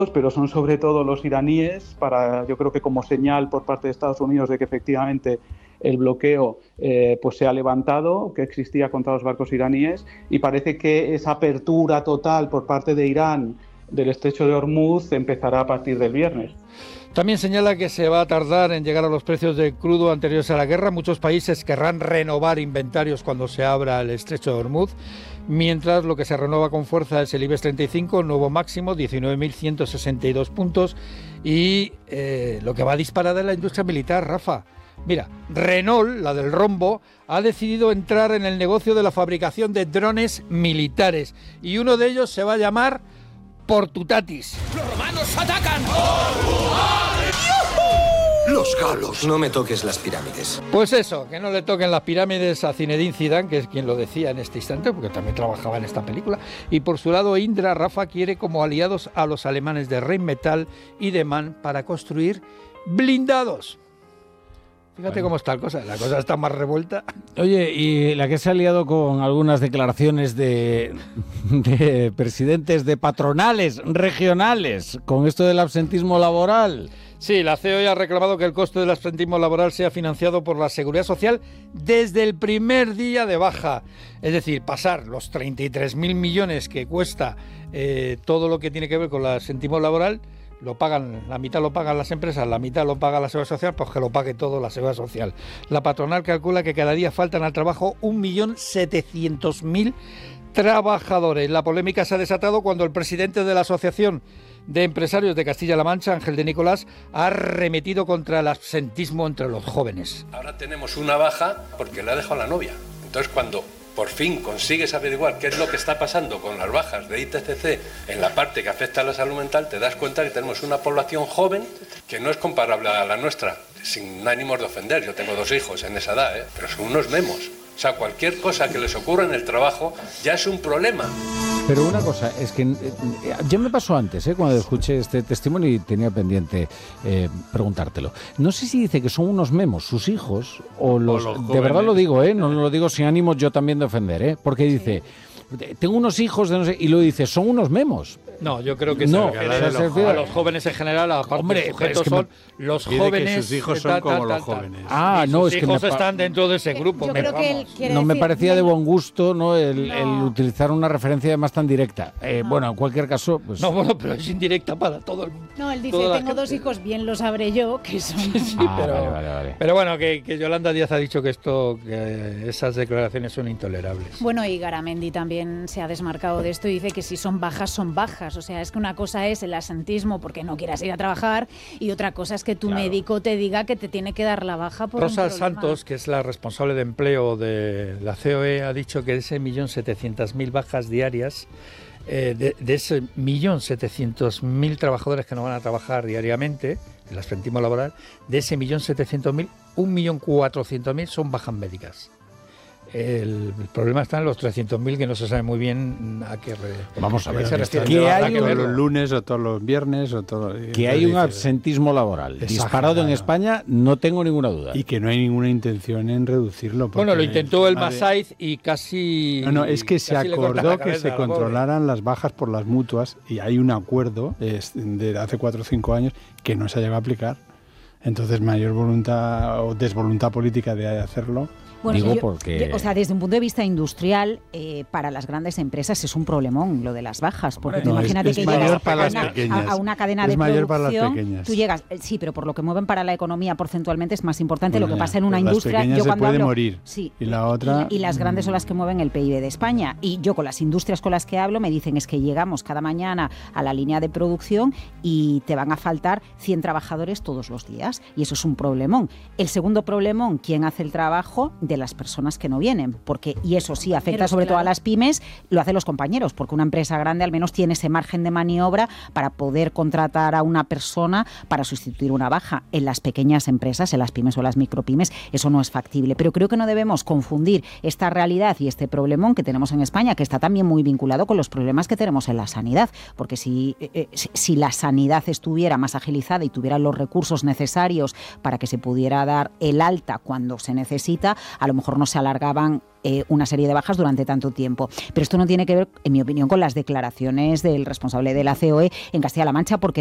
pero son sobre todo los iraníes, yo creo que como señal por parte de Estados Unidos de que efectivamente el bloqueo pues se ha levantado, que existía contra los barcos iraníes, y parece que esa apertura total por parte de Irán del estrecho de Hormuz empezará a partir del viernes. También señala que se va a tardar en llegar a los precios de crudo anteriores a la guerra. Muchos países querrán renovar inventarios cuando se abra el estrecho de Hormuz, mientras lo que se renueva con fuerza es el IBEX 35, nuevo máximo, 19.162 puntos, y lo que va a disparar es la industria militar, Rafa. Mira, Renault, la del rombo, ha decidido entrar en el negocio de la fabricación de drones militares, y uno de ellos se va a llamar Portutatis. ¡Los romanos atacan! Los galos. No me toques las pirámides. Pues eso, que no le toquen las pirámides a Zinedine Zidane, que es quien lo decía en este instante, porque también trabajaba en esta película. Y por su lado, Indra, Rafa, quiere como aliados a los alemanes de Rheinmetall y de MAN para construir blindados. Fíjate cómo está la cosa está más revuelta. Oye, y la que se ha liado con algunas declaraciones de presidentes de patronales regionales con esto del absentismo laboral. Sí, la COE ha reclamado que el coste del absentismo laboral sea financiado por la Seguridad Social desde el primer día de baja. Es decir, pasar los 33.000 millones que cuesta todo lo que tiene que ver con el absentismo laboral, lo pagan, la mitad lo pagan las empresas, la mitad lo paga la Seguridad Social, pues que lo pague todo la Seguridad Social. La patronal calcula que cada día faltan al trabajo 1.700.000 trabajadores. La polémica se ha desatado cuando el presidente de la Asociación de Empresarios de Castilla-La Mancha, Ángel de Nicolás, ha arremetido contra el absentismo entre los jóvenes. Ahora tenemos una baja porque le ha dejado la novia. Entonces, cuando por fin consigues averiguar qué es lo que está pasando con las bajas de ITCC en la parte que afecta a la salud mental, te das cuenta que tenemos una población joven que no es comparable a la nuestra, sin ánimos de ofender. Yo tengo 2 hijos en esa edad, pero son unos memos. O sea, cualquier cosa que les ocurra en el trabajo ya es un problema. Pero una cosa, es que ya me pasó antes, cuando escuché este testimonio y tenía pendiente preguntártelo. No sé si dice que son unos memos sus hijos o los de verdad lo digo, no lo digo sin ánimos yo también de ofender, porque dice, tengo unos hijos de no sé, y luego dice, son unos memos. No, yo creo que no, se refiere a los jóvenes en general, aparte de sujetos son los jóvenes. Que sus hijos son como los jóvenes. No, es que sus hijos están dentro de ese grupo. Yo creo que él quiere no me decir, parecía de buen gusto, ¿no? El utilizar una referencia además tan directa. Bueno, en cualquier caso, pues. No, bueno, pero es indirecta para todo el mundo. No, él dice, tengo 2 hijos, bien lo sabré yo, que son. Sí, vale. Pero bueno, que Yolanda Díaz ha dicho que esas declaraciones son intolerables. Bueno, y Garamendi también se ha desmarcado de esto y dice que si son bajas, son bajas. O sea, es que una cosa es el absentismo porque no quieras ir a trabajar y otra cosa es que tu médico te diga que te tiene que dar la baja por Rosa un problema. Santos, que es la responsable de empleo de la COE, ha dicho que de ese 1.700.000 bajas diarias, de ese 1.700.000 trabajadores que no van a trabajar diariamente, el absentismo laboral, de ese 1.700.000, 1.400.000 son bajas médicas. El problema está en los 300.000 que no se sabe muy bien a qué Vamos a ver, se refiere. Que hay todos los lunes o todos los viernes o todo. Que hay un absentismo laboral disparado en España, no tengo ninguna duda. Y que no hay ninguna intención en reducirlo. Bueno, lo intentó el Masaiz y casi. No, es que se acordó que se controlaran las bajas por las mutuas y hay un acuerdo de hace 4 o 5 años que no se ha llegado a aplicar. Entonces, mayor voluntad o desvoluntad política de hacerlo. Bueno, o sea, desde un punto de vista industrial, para las grandes empresas es un problemón lo de las bajas, porque imagínate que llegas a una cadena de producción, tú llegas, sí, pero por lo que mueven para la economía porcentualmente es más importante lo que pasa en una industria. Yo cuando hablo, morir. Sí, y la otra y las grandes son las que mueven el PIB de España. Y yo con las industrias con las que hablo me dicen es que llegamos cada mañana a la línea de producción y te van a faltar 100 trabajadores todos los días, y eso es un problemón. El segundo problemón, ¿quién hace el trabajo de las personas que no vienen? Porque, y eso sí afecta sobre todo a las pymes, lo hacen los compañeros, porque una empresa grande al menos tiene ese margen de maniobra para poder contratar a una persona para sustituir una baja. En las pequeñas empresas, en las pymes o las micropymes, eso no es factible. Pero creo que no debemos confundir esta realidad y este problemón que tenemos en España, que está también muy vinculado con los problemas que tenemos en la sanidad, porque si la sanidad estuviera más agilizada y tuviera los recursos necesarios necesarios para que se pudiera dar el alta cuando se necesita, a lo mejor no se alargaban una serie de bajas durante tanto tiempo. Pero esto no tiene que ver, en mi opinión, con las declaraciones del responsable de la COE en Castilla-La Mancha, porque